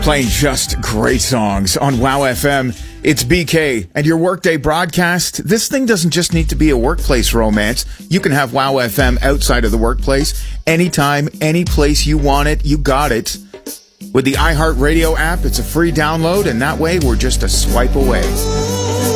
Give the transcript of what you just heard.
Playing just great songs on WOW FM. It's BK and your workday broadcast. This thing doesn't just need to be a workplace romance. You can have WOW FM outside of the workplace. Anytime, any place you want it, you got it. With the iHeartRadio app, it's a free download, and that way we're just a swipe away.